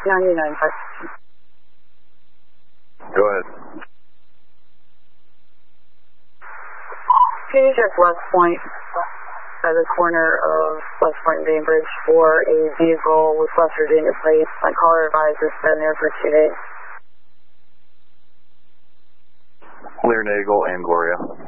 99.5. Go ahead. Can you check West Point at the corner of West Point and Bainbridge for a vehicle with West Virginia plates? My caller advised it's been there for 2 days. Clear Nagel and Gloria.